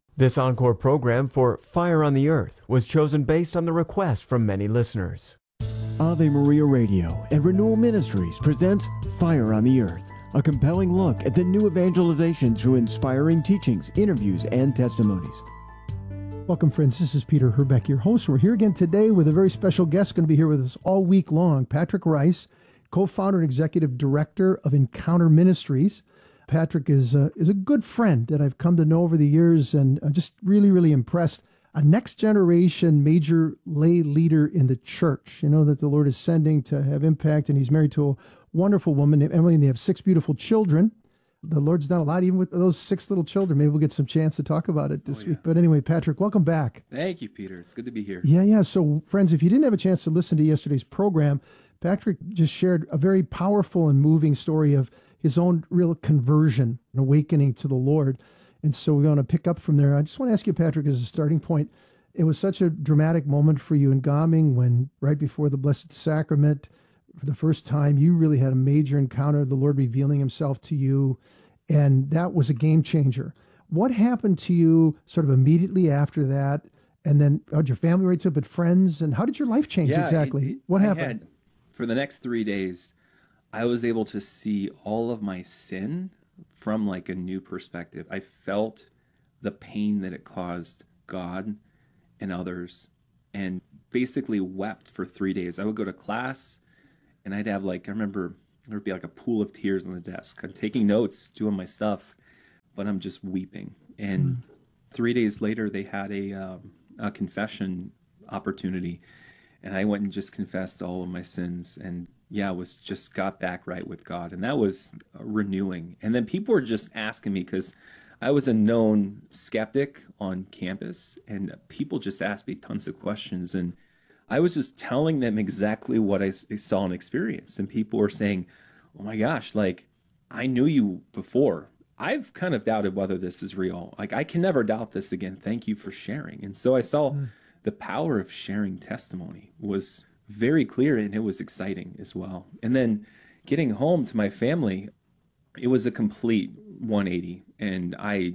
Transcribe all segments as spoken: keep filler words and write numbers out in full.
This encore program for Fire on the Earth was chosen based on the request from many listeners. Ave Maria Radio and Renewal Ministries presents Fire on the Earth, a compelling look at the new evangelization through inspiring teachings, interviews, and testimonies. Welcome, friends. This is Peter Herbeck, your host. We're here again today with a very special guest going to be here with us all week long, Patrick Rice, co-founder and executive director of Encounter Ministries. Patrick is a, is a good friend that I've come to know over the years, and I'm just really, really impressed. A next generation major lay leader in the church, you know, that the Lord is sending to have impact. And he's married to a wonderful woman named Emily, and they have six beautiful children. The Lord's done a lot, even with those six little children. Maybe we'll get some chance to talk about it this oh, yeah. week. But anyway, Patrick, welcome back. Thank you, Peter. It's good to be here. Yeah, yeah. So, friends, if you didn't have a chance to listen to yesterday's program, Patrick just shared a very powerful and moving story of his own real conversion and awakening to the Lord. And so we're going to pick up from there. I just want to ask you, Patrick, as a starting point, it was such a dramatic moment for you in Gaming when, right before the Blessed Sacrament, for the first time, you really had a major encounter, the Lord revealing himself to you, and that was a game changer. What happened to you sort of immediately after that? And then how'd your family react to it, but friends? And how did your life change yeah, exactly? It, it, what I happened? Had, for the next three days, I was able to see all of my sin from like a new perspective. I felt the pain that it caused God and others, and basically wept for three days. I would go to class and I'd have like, I remember there would be like a pool of tears on the desk. I'm taking notes, doing my stuff, but I'm just weeping. And mm. three days later, they had a, um, a confession opportunity, and I went and just confessed all of my sins, and yeah, was just got back right with God. And that was renewing. And then people were just asking me, because I was a known skeptic on campus, and people just asked me tons of questions. And I was just telling them exactly what I saw and experienced. And people were saying, oh my gosh, like, I knew you before. I've kind of doubted whether this is real. Like, I can never doubt this again. Thank you for sharing. And so I saw mm. the power of sharing testimony was very clear, and it was exciting as well. And then getting home to my family, it was a complete one eighty, and I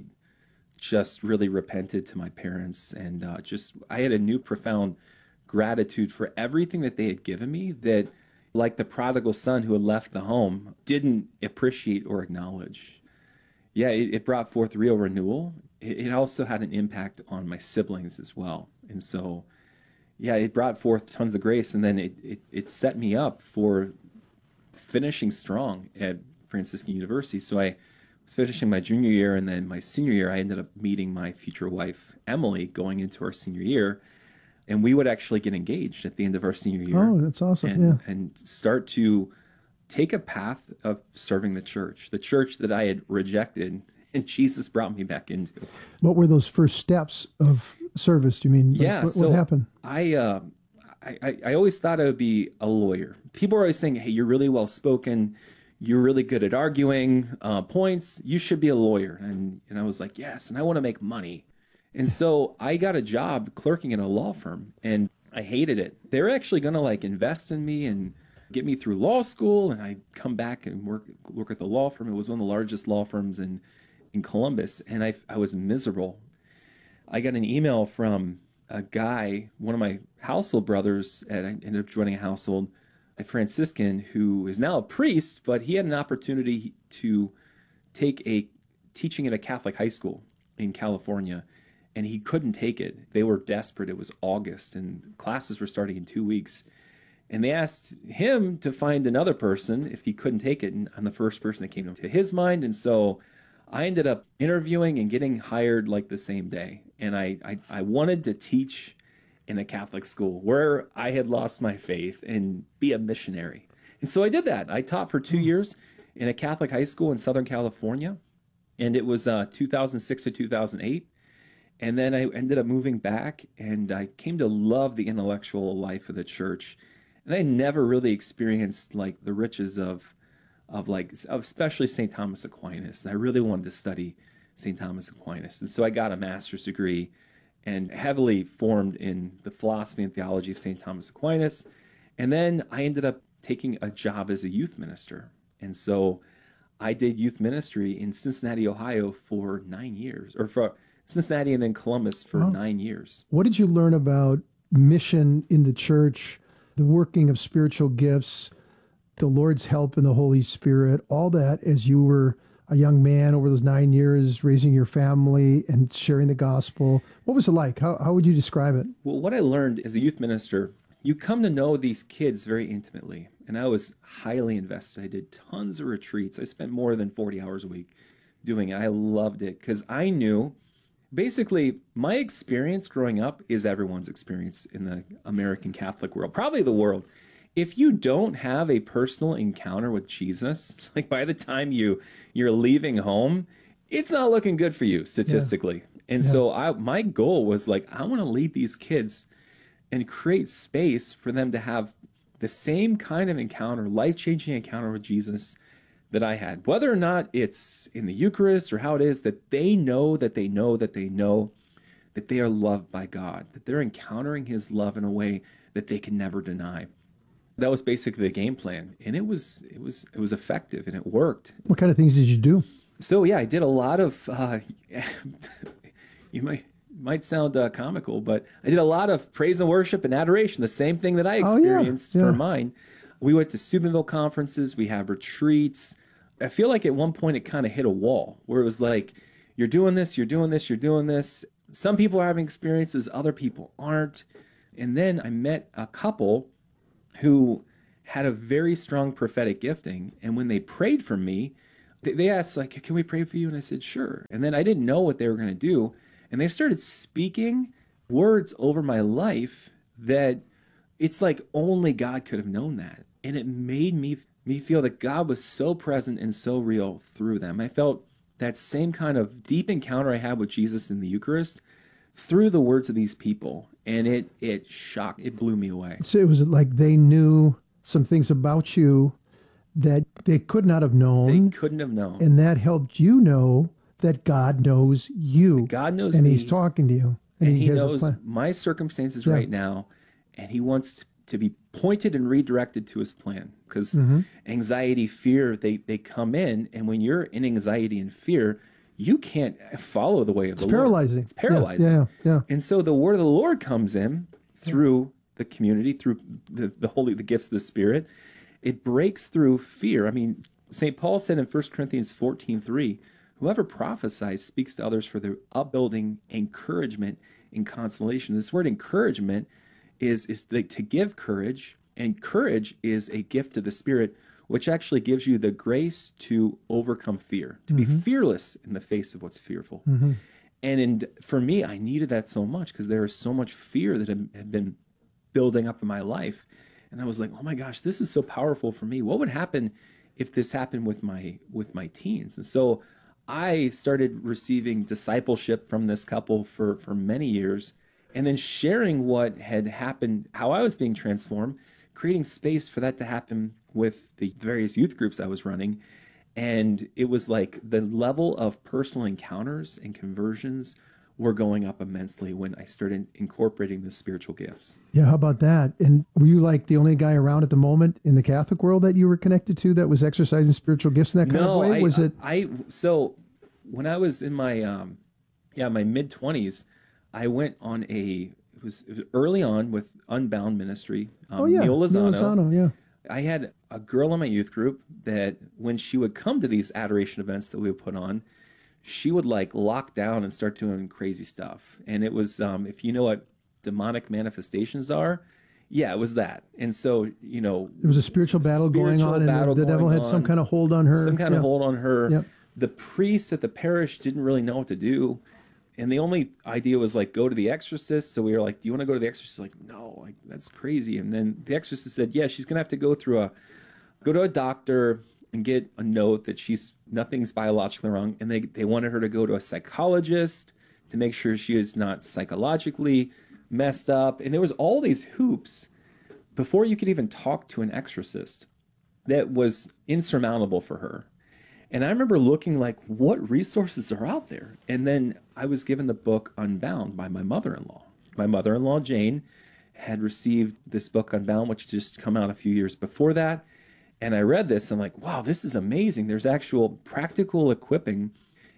just really repented to my parents, and uh, just I had a new profound gratitude for everything that they had given me that, like the prodigal son who had left the home, didn't appreciate or acknowledge. Yeah, it, it brought forth real renewal. It, it also had an impact on my siblings as well. And so yeah, it brought forth tons of grace, and then it, it, it set me up for finishing strong at Franciscan University. So I was finishing my junior year, and then my senior year, I ended up meeting my future wife, Emily, going into our senior year, and we would actually get engaged at the end of our senior year. Oh, that's awesome, and, yeah. And start to take a path of serving the church, the church that I had rejected, and Jesus brought me back into. What were those first steps of service? Do you mean? Yeah. What, so what happened? I, uh, I, I always thought I would be a lawyer. People are always saying, hey, you're really well spoken. You're really good at arguing uh, points. You should be a lawyer. And, and I was like, yes. And I want to make money. And so I got a job clerking in a law firm, and I hated it. They were actually going to like invest in me and get me through law school. And I come back and work, work at the law firm. It was one of the largest law firms in, in Columbus. And I, I was miserable. I got an email from a guy, one of my household brothers, and I ended up joining a household, a Franciscan who is now a priest, but he had an opportunity to take a teaching at a Catholic high school in California, and he couldn't take it. They were desperate. It was August, and classes were starting in two weeks. And they asked him to find another person if he couldn't take it, and I'm the first person that came to his mind. And so I ended up interviewing and getting hired like the same day. And I, I, I wanted to teach in a Catholic school where I had lost my faith and be a missionary. And so I did that. I taught for two years in a Catholic high school in Southern California. And it was uh, two thousand six to two thousand eight. And then I ended up moving back, and I came to love the intellectual life of the church. And I never really experienced like the riches of of like, of especially Saint Thomas Aquinas. And I really wanted to study Saint Thomas Aquinas. And so I got a master's degree and heavily formed in the philosophy and theology of Saint Thomas Aquinas. And then I ended up taking a job as a youth minister. And so I did youth ministry in Cincinnati, Ohio for nine years, or for Cincinnati and then Columbus for Oh. nine years. What did you learn about mission in the church, the working of spiritual gifts, the Lord's help in the Holy Spirit, all that as you were a young man over those nine years, raising your family and sharing the gospel? What was it like? How, how would you describe it? Well, what I learned as a youth minister, you come to know these kids very intimately. And I was highly invested. I did tons of retreats. I spent more than forty hours a week doing it. I loved it because I knew basically my experience growing up is everyone's experience in the American Catholic world, probably the world. If you don't have a personal encounter with Jesus, like by the time you you're leaving home, it's not looking good for you statistically. Yeah. And yeah. so I my goal was like, I want to lead these kids and create space for them to have the same kind of encounter, life-changing encounter with Jesus that I had. Whether or not it's in the Eucharist or how it is, that they know that they know that they know that they are loved by God, that they're encountering his love in a way that they can never deny. That was basically the game plan, and it was it was it was effective, and it worked. What kind of things did you do? So yeah, I did a lot of. Uh, you might might sound uh, comical, but I did a lot of praise and worship and adoration. The same thing that I experienced oh, yeah. Yeah. for mine. We went to Steubenville conferences. We have retreats. I feel like at one point it kind of hit a wall where it was like, you're doing this, you're doing this, you're doing this. Some people are having experiences, other people aren't. And then I met a couple who had a very strong prophetic gifting. And when they prayed for me, they, they asked, like, can we pray for you? And I said, sure. And then I didn't know what they were going to do. And they started speaking words over my life that it's like only God could have known that. And it made me me feel that God was so present and so real through them. I felt that same kind of deep encounter I had with Jesus in the Eucharist through the words of these people. And it it shocked, it blew me away. So it was like they knew some things about you that they could not have known. They couldn't have known. And that helped you know that God knows you. That God knows and me. And he's talking to you. And, and he, he has knows my circumstances yeah. right now. And he wants to be pointed and redirected to his plan. Because mm-hmm. anxiety, fear, they, they come in. And when you're in anxiety and fear, you can't follow the way of it's the paralyzing. Lord. It's paralyzing. Yeah, yeah, yeah. And so the word of the Lord comes in through the community, through the, the holy, the gifts of the Spirit. It breaks through fear. I mean, Saint Paul said in First Corinthians fourteen three, whoever prophesies speaks to others for their upbuilding, encouragement, and consolation. This word encouragement is, is the, to give courage, and courage is a gift of the Spirit, which actually gives you the grace to overcome fear, to mm-hmm. be fearless in the face of what's fearful. Mm-hmm. And in, for me, I needed that so much because there was so much fear that had, had been building up in my life. And I was like, oh my gosh, this is so powerful for me. What would happen if this happened with my with my teens? And so I started receiving discipleship from this couple for, for many years, and then sharing what had happened, how I was being transformed, creating space for that to happen with the various youth groups I was running. And it was like the level of personal encounters and conversions were going up immensely when I started incorporating the spiritual gifts. Yeah, how about that? And were you like the only guy around at the moment in the Catholic world that you were connected to that was exercising spiritual gifts in that kind no, of way? I, Was it? I so when I was in my um, yeah my mid twenties, I went on a it was, it was early on with Unbound Ministry. Um, oh yeah, Neil Lozano. Neil Lozano, yeah. I had a girl in my youth group that when she would come to these adoration events that we would put on, she would like lock down and start doing crazy stuff. And it was, um, if you know what demonic manifestations are, yeah, it was that. And so, you know, there was a spiritual battle spiritual going on, and the, the devil had on, some kind of hold on her. Some kind yeah. of hold on her. Yep. The priests at the parish didn't really know what to do. And the only idea was like, go to the exorcist. So we were like, do you want to go to the exorcist? Like, no, like that's crazy. And then the exorcist said, yeah, she's going to have to go through a, go to a doctor and get a note that she's, nothing's biologically wrong. And they, they wanted her to go to a psychologist to make sure she is not psychologically messed up. And there was all these hoops before you could even talk to an exorcist that was insurmountable for her. And I remember looking like, what resources are out there? And then I was given the book Unbound by my mother-in-law. My mother-in-law, Jane, had received this book Unbound, which had just come out a few years before that. And I read this, I'm like, wow, this is amazing. There's actual practical equipping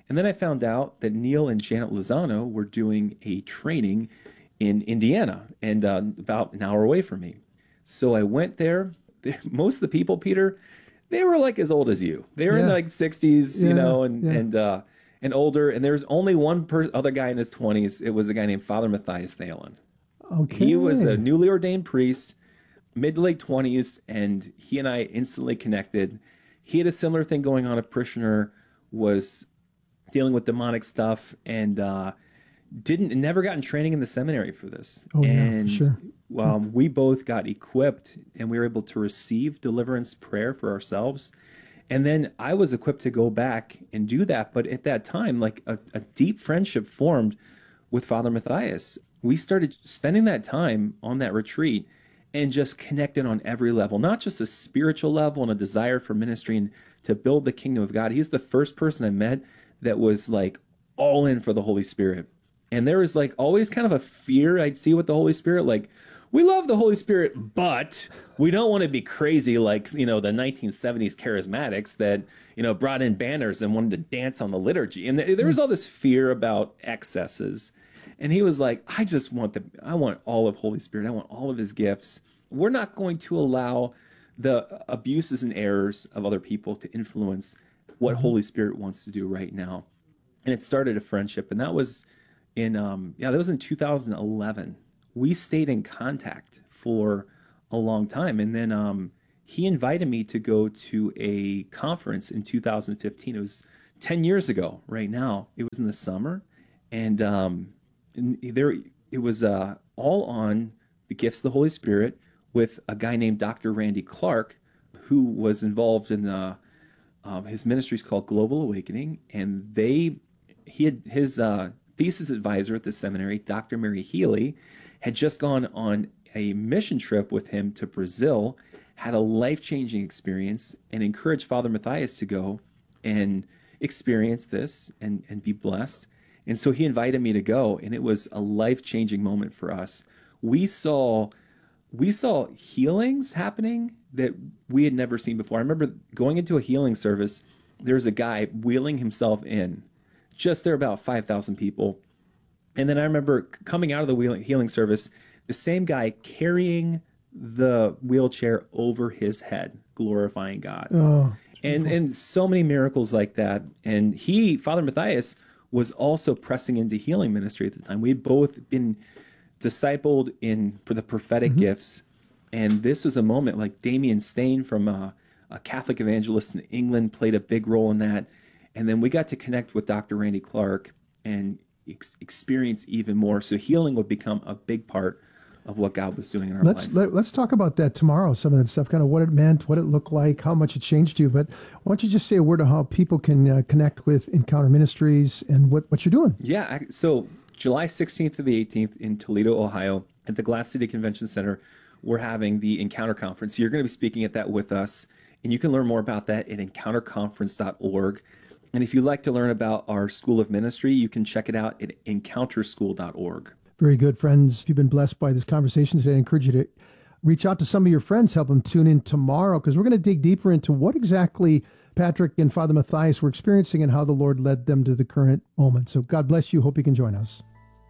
And then I found out that Neil and Janet Lozano were doing a training in Indiana and uh, about an hour away from me. So I went there. Most of the people, Peter, they were like as old as you. They were Yeah. in the like sixties, Yeah, you know, and yeah. and uh, and older. And there was only one per- other guy in his twenties. It was a guy named Father Matthias Thalen. Okay. He was a newly ordained priest, mid to late twenties, and he and I instantly connected. He had a similar thing going on. A parishioner was dealing with demonic stuff and uh, didn't never gotten training in the seminary for this. Oh, yeah, and sure. um, we both got equipped, and we were able to receive deliverance prayer for ourselves. And then I was equipped to go back and do that. But at that time, like a, a deep friendship formed with Father Matthias. We started spending that time on that retreat and just connected on every level, not just a spiritual level and a desire for ministry and to build the kingdom of God. He's the first person I met that was like all in for the Holy Spirit. And there was like always kind of a fear I'd see with the Holy Spirit, like, we love the Holy Spirit, but we don't want to be crazy like, you know, the nineteen seventies charismatics that, you know, brought in banners and wanted to dance on the liturgy. And there was all this fear about excesses. And he was like, I just want the, I want all of Holy Spirit. I want all of his gifts. We're not going to allow the abuses and errors of other people to influence what Holy Spirit wants to do right now. And it started a friendship. And that was in, um, yeah, that was in two thousand eleven. We stayed in contact for a long time. And then um, he invited me to go to a conference in two thousand fifteen. It was ten years ago right now. It was in the summer. And, um, and there it was uh, all on the gifts of the Holy Spirit with a guy named Doctor Randy Clark, who was involved in the, um, his ministry is called Global Awakening. And they, he had his uh, thesis advisor at the seminary, Doctor Mary Healy, had just gone on a mission trip with him to Brazil, had a life-changing experience, and encouraged Father Matthias to go and experience this and, and be blessed. And so he invited me to go, and it was a life-changing moment for us. We saw we saw healings happening that we had never seen before. I remember going into a healing service, there was a guy wheeling himself in. Just there were about five thousand people. And then I remember coming out of the wheeling, healing service, the same guy carrying the wheelchair over his head, glorifying God. Oh, and and so many miracles like that. And he, Father Matthias, was also pressing into healing ministry at the time. We had both been discipled in for the prophetic Mm-hmm. gifts. And this was a moment like Damien Stain from a, a Catholic evangelist in England played a big role in that. And then we got to connect with Doctor Randy Clark and ex- experience even more. So healing would become a big part of what God was doing in our let's life. let, let's talk about that tomorrow. Some of that stuff, kind of what it meant, what it looked like, how much it changed you. But why don't you just say a word of how people can uh, connect with Encounter Ministries and what, what you're doing? Yeah, I, so July sixteenth to the eighteenth in Toledo, Ohio, at the Glass City Convention Center, we're having the Encounter Conference. You're going to be speaking at that with us, and you can learn more about that at encounter conference dot org. And if you'd like to learn about our School of Ministry, you can check it out at encounter school dot org. Very good, friends. If you've been blessed by this conversation today, I encourage you to reach out to some of your friends, help them tune in tomorrow, because we're going to dig deeper into what exactly Patrick and Father Matthias were experiencing and how the Lord led them to the current moment. So God bless you. Hope you can join us.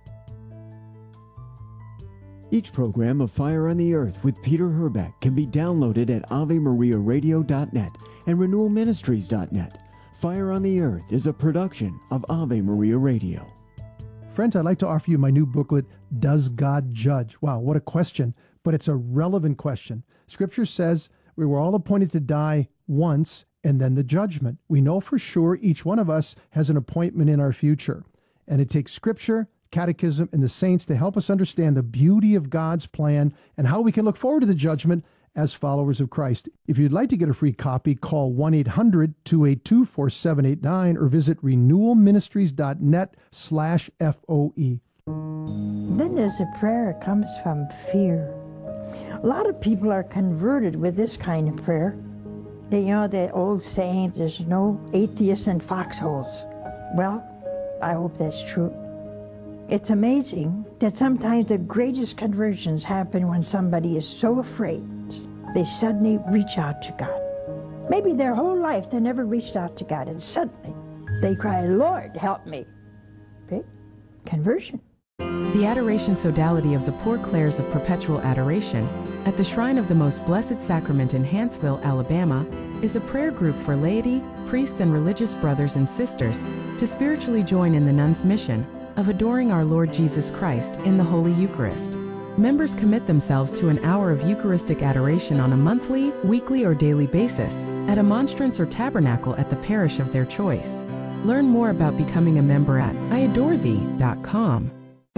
Each program of Fire on the Earth with Peter Herbeck can be downloaded at ave maria radio dot net and renewal ministries dot net. Fire on the Earth is a production of Ave Maria Radio. Friends, I'd like to offer you my new booklet, Does God Judge? Wow, what a question, but it's a relevant question. Scripture says we were all appointed to die once and then the judgment. We know for sure each one of us has an appointment in our future. And it takes Scripture, Catechism, and the saints to help us understand the beauty of God's plan and how we can look forward to the judgment as followers of Christ. If you'd like to get a free copy, call one eight hundred two eight two four seven eight nine or visit renewal ministries dot net slash F O E. Then there's a prayer that comes from fear. A lot of people are converted with this kind of prayer. They, you know, the old saying, there's no atheists in foxholes. Well, I hope that's true. It's amazing that sometimes the greatest conversions happen when somebody is so afraid they suddenly reach out to God. Maybe their whole life they never reached out to God, and suddenly They cry, Lord, help me. Okay? Conversion. The Adoration Sodality of the Poor Clares of Perpetual Adoration at the Shrine of the Most Blessed Sacrament in Hanceville, Alabama, is a prayer group for laity, priests, and religious brothers and sisters to spiritually join in the nuns' mission of adoring our Lord Jesus Christ in the Holy Eucharist. Members commit themselves to an hour of Eucharistic adoration on a monthly, weekly, or daily basis at a monstrance or tabernacle at the parish of their choice. Learn more about becoming a member at I adore thee dot com.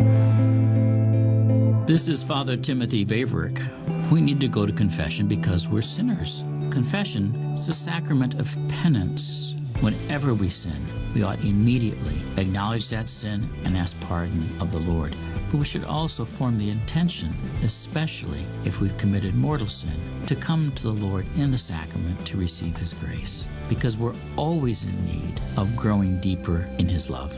This is Father Timothy Vaverick. We need to go to confession because we're sinners. Confession is the sacrament of penance. Whenever we sin, we ought immediately acknowledge that sin and ask pardon of the Lord. But we should also form the intention, especially if we've committed mortal sin, to come to the Lord in the sacrament to receive His grace, because we're always in need of growing deeper in His love.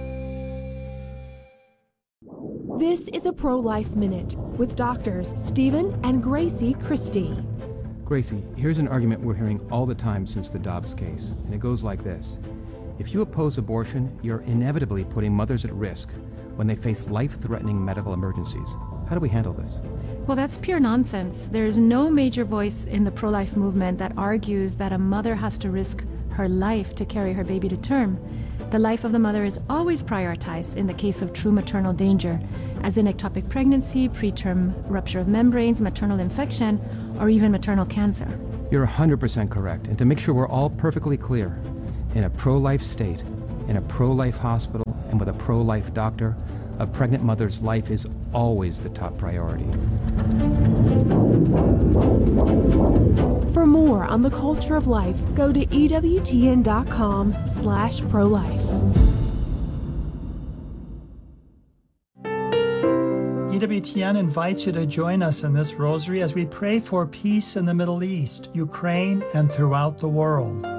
This is a Pro-Life Minute with doctors Stephen and Gracie Christie. Gracie, here's an argument we're hearing all the time since the Dobbs case, and it goes like this. If you oppose abortion, you're inevitably putting mothers at risk when they face life-threatening medical emergencies. How do we handle this? Well, that's pure nonsense. There's no major voice in the pro-life movement that argues that a mother has to risk her life to carry her baby to term. The life of the mother is always prioritized in the case of true maternal danger, as in ectopic pregnancy, preterm rupture of membranes, maternal infection, or even maternal cancer. You're one hundred percent correct. And to make sure we're all perfectly clear, in a pro-life state, in a pro-life hospital, and with a pro-life doctor, a pregnant mother's life is always the top priority. For more on the culture of life, go to E W T N dot com slash pro-life. E W T N invites you to join us in this rosary as we pray for peace in the Middle East, Ukraine, and throughout the world.